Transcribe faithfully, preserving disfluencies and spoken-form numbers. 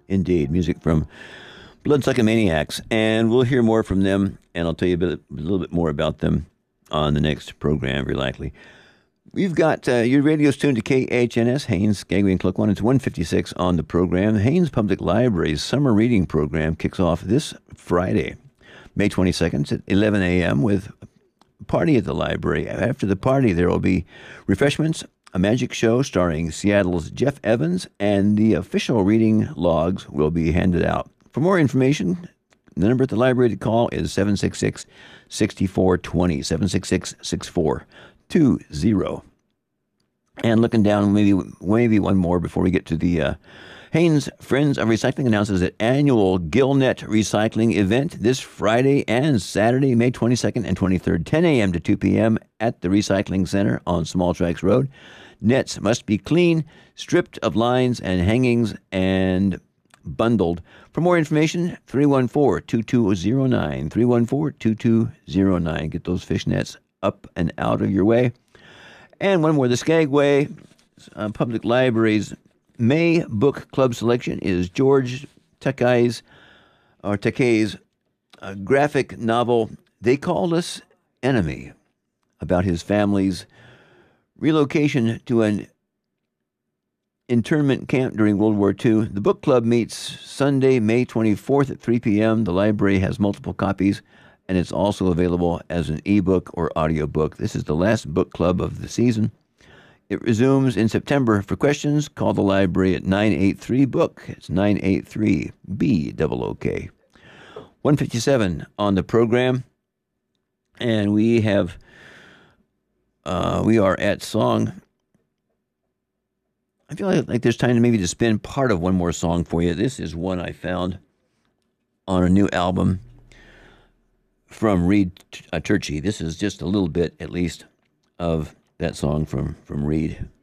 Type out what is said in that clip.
Indeed, music from Bloodsucking Maniacs. And we'll hear more from them, and I'll tell you a, bit, a little bit more about them on the next program, very likely. We've got uh, your radio's tuned to K H N S, Haines, Skagway and Klukwan. It's one fifty-six on the program. The Haines Public Library's summer reading program kicks off this Friday, May twenty-second at eleven a.m. with a party at the library. After the party, there will be refreshments, a magic show starring Seattle's Jeff Evans, and the official reading logs will be handed out. For more information, the number at the library to call is seven six six, six four two zero, seven six six, six four two zero. And looking down, maybe maybe one more before we get to the uh, Haines Friends of Recycling announces an annual Gillnet recycling event this Friday and Saturday, May twenty-second and twenty-third, ten a.m. to two p.m. at the Recycling Center on Small Tracks Road. Nets must be clean, stripped of lines and hangings, and bundled. For more information, three one four, two two zero nine, three one four, two two zero nine. Get those fish nets up and out of your way. And one more, the Skagway uh, Public Library's May Book Club selection is George Takei's, or Takei's uh, graphic novel, They Called Us Enemy, about his family's relocation to an internment camp during World War Two. The book club meets Sunday, May twenty-fourth at three p.m. The library has multiple copies, and it's also available as an ebook or audiobook. This is the last book club of the season. It resumes in September. For questions, call the library at nine eight three, book. It's nine eight three, B O O K. one fifty-seven on the program, and we have, uh, we are at song. I feel like, like there's time to maybe to spin part of one more song for you. This is one I found on a new album from Reed uh, Turchie. This is just a little bit, at least, of that song from, from Reed.